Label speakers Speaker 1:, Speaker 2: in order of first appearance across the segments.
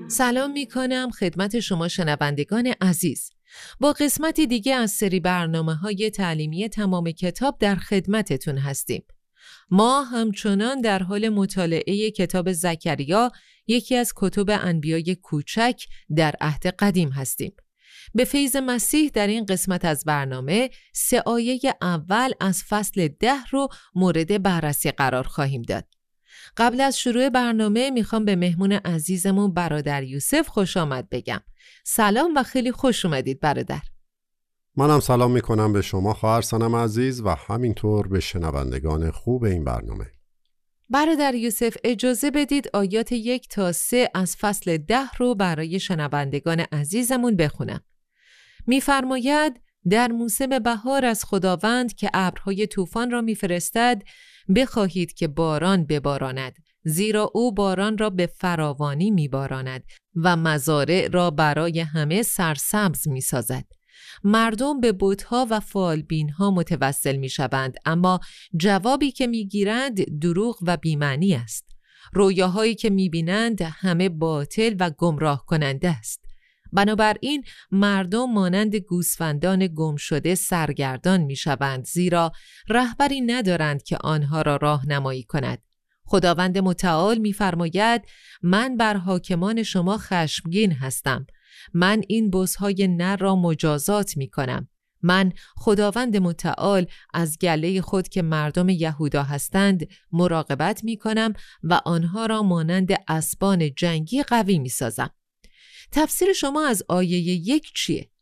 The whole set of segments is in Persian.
Speaker 1: سلام میکنم خدمت شما شنوندگان عزیز. با قسمتی دیگه از سری برنامه‌های تعلیمی تمام کتاب در خدمتتون هستیم. ما همچنان در حال مطالعه کتاب زکریا، یکی از کتب انبیای کوچک در عهد قدیم هستیم. به فیض مسیح در این قسمت از برنامه 3 آیه اول از فصل 10 رو مورد بررسی قرار خواهیم داد. قبل از شروع برنامه میخوام به مهمون عزیزمون برادر یوسف خوش آمد بگم. سلام و خیلی خوش اومدید برادر.
Speaker 2: منم سلام میکنم به شما خواهر سنم عزیز و همینطور به شنوندگان خوب این برنامه.
Speaker 1: برادر یوسف اجازه بدید آیات 1 تا 3 از فصل 10 رو برای شنوندگان عزیزمون بخونم. میفرماید در موسم بهار از خداوند که ابرهای طوفان را میفرستد بخواهید که باران بباراند، زیرا او باران را به فراوانی میباراند و مزارع را برای همه سرسبز میسازد. مردم به بت‌ها و فالبین‌ها متوسل میشوند، اما جوابی که میگیرند دروغ و بی‌معنی است. رویاهایی که میبینند همه باطل و گمراه کننده است. بنابراین مردم مانند گوسفندان گم شده سرگردان میشوند، زیرا رهبری ندارند که آنها را راهنمایی کند. خداوند متعال می‌فرماید من بر حاکمان شما خشمگین هستم. من این بزهای نر را مجازات می‌کنم. من خداوند متعال از گله خود که مردم یهودا هستند مراقبت می‌کنم و آنها را مانند اسبان جنگی قوی می‌سازم. تفسیر شما از آیه 1 چیه؟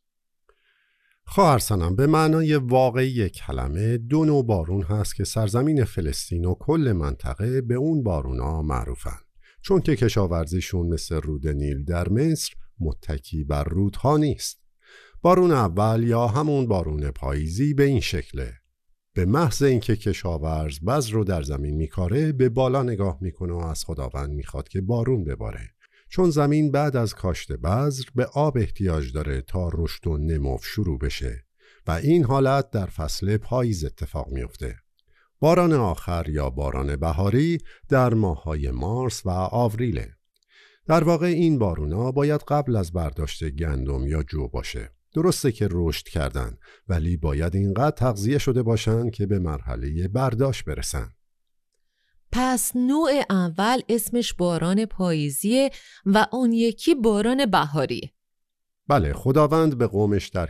Speaker 2: خواهر سنم، به معنای واقعی کلمه 2 نوع بارون هست که سرزمین فلسطین و کل منطقه به اون بارونا معروفن، چون که کشاورزیشون مثل رود نیل در مصر متکی بر رودها نیست. بارون اول یا همون بارون پاییزی به این شکله: به محض اینکه کشاورز بذر رو در زمین میکاره به بالا نگاه میکنه و از خداوند میخواد که بارون بباره، چون زمین بعد از کاشت بذر به آب احتیاج داره تا رشد و نمو شروع بشه و این حالت در فصل پاییز اتفاق میفته. باران آخر یا باران بهاری در ماه‌های مارس و آوریله. در واقع این بارونا باید قبل از برداشت گندم یا جو باشه. درسته که رشد کردن، ولی باید اینقدر تغذیه شده باشن که به مرحله برداشت برسن.
Speaker 1: پس نوع اول اسمش باران پاییزیه و اون یکی باران بهاریه.
Speaker 2: بله، خداوند به قومش در